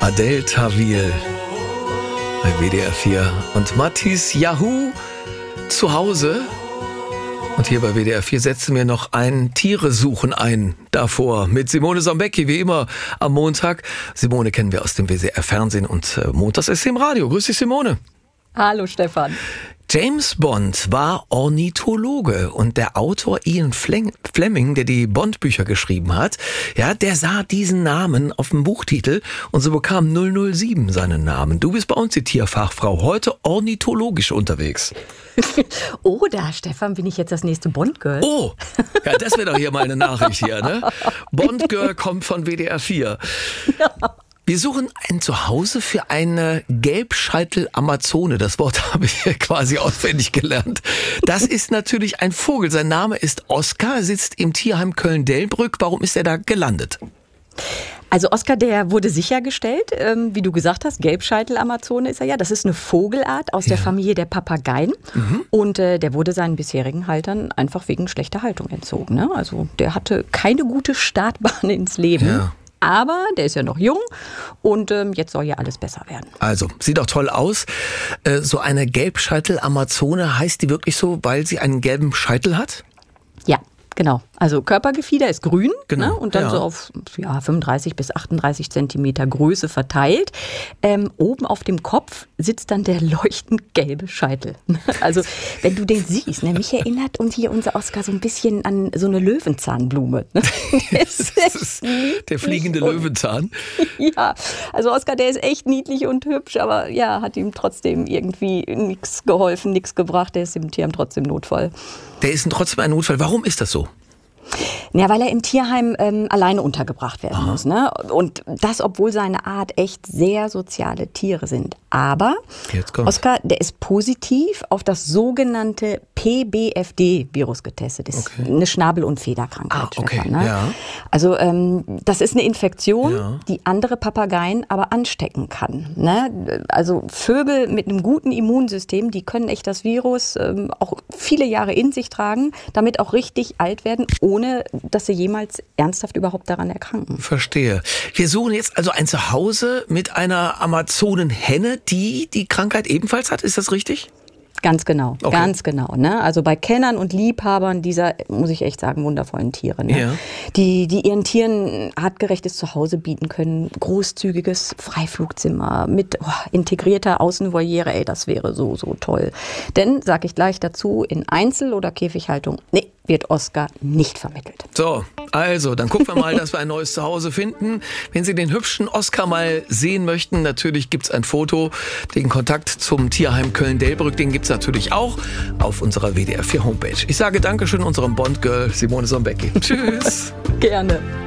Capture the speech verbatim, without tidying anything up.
Adel Tawil bei W D R vier und Mathis Yahoo zu Hause. Und hier bei W D R vier setzen wir noch ein Tiere suchen ein davor mit Simone Sambecki, wie immer am Montag. Simone kennen wir aus dem W D R Fernsehen und äh, montags ist sie im Radio. Grüß dich, Simone. Hallo, Stefan. James Bond war Ornithologe und der Autor Ian Fleming, der die Bond-Bücher geschrieben hat, ja, der sah diesen Namen auf dem Buchtitel und so bekam null null sieben seinen Namen. Du bist bei uns die Tierfachfrau, heute ornithologisch unterwegs. Oh, da, Stefan, bin ich jetzt das nächste Bond-Girl? Oh, ja, das wäre doch hier mal eine Nachricht hier, ne? Bond-Girl kommt von W D R vier. Ja. Wir suchen ein Zuhause für eine Gelbscheitel-Amazone. Das Wort habe ich hier quasi auswendig gelernt. Das ist natürlich ein Vogel. Sein Name ist Oskar, sitzt im Tierheim Köln-Delbrück. Warum ist er da gelandet? Also Oskar, der wurde sichergestellt, ähm, wie du gesagt hast, Gelbscheitel-Amazone ist er ja. Das ist eine Vogelart aus ja. der Familie der Papageien. Mhm. Und äh, der wurde seinen bisherigen Haltern einfach wegen schlechter Haltung entzogen. Ne? Also der hatte keine gute Startbahn ins Leben. Ja. Aber der ist ja noch jung und ähm, jetzt soll ja alles besser werden. Also, sieht auch toll aus. Äh, so eine Gelbscheitel-Amazone, heißt die wirklich so, weil sie einen gelben Scheitel hat? Ja, genau. Also Körpergefieder ist grün, genau, ne? Und dann ja. so auf ja, fünfunddreißig bis achtunddreißig Zentimeter Größe verteilt. Ähm, oben auf dem Kopf sitzt dann der leuchtend gelbe Scheitel. Also wenn du den siehst, ne? Mich erinnert und hier unser Oskar so ein bisschen an so eine Löwenzahnblume. Ne? Das ist der fliegende Löwenzahn. Ja, also Oskar, der ist echt niedlich und hübsch, aber ja, hat ihm trotzdem irgendwie nichts geholfen, nichts gebracht. Der ist im Tierheim trotzdem Notfall. Der ist trotzdem ein Notfall. Warum ist das so? Ja, weil er im Tierheim ähm, alleine untergebracht werden Aha. muss. Ne? Und das, obwohl seine Art echt sehr soziale Tiere sind. Aber Oskar, der ist positiv auf das sogenannte P B F D-Virus getestet. Das okay. ist eine Schnabel- und Federkrankheit. Ah, okay. Ne? Ja. Also ähm, das ist eine Infektion, ja. die andere Papageien aber anstecken kann. Ne? Also Vögel mit einem guten Immunsystem, die können echt das Virus ähm, auch viele Jahre in sich tragen, damit auch richtig alt werden, ohne dass sie jemals ernsthaft überhaupt daran erkranken. Verstehe. Wir suchen jetzt also ein Zuhause mit einer Amazonenhenne, die die Krankheit ebenfalls hat. Ist das richtig? Ganz genau, okay. ganz genau. Ne? Also bei Kennern und Liebhabern dieser, muss ich echt sagen, wundervollen Tiere. Ne? Ja. Die, die ihren Tieren artgerechtes Zuhause bieten können. Großzügiges Freiflugzimmer mit oh, integrierter Außenvoliere. Ey, das wäre so, so toll. Denn, sag ich gleich dazu, in Einzel- oder Käfighaltung, nee, wird Oskar nicht vermittelt. So, also, dann gucken wir mal, dass wir ein neues Zuhause finden. Wenn Sie den hübschen Oskar mal sehen möchten, natürlich gibt's ein Foto. Den Kontakt zum Tierheim Köln-Delbrück, den gibt's natürlich auch auf unserer W D R vier Homepage. Ich sage Dankeschön unserem Bond-Girl Simone Sambecki. Tschüss. Gerne.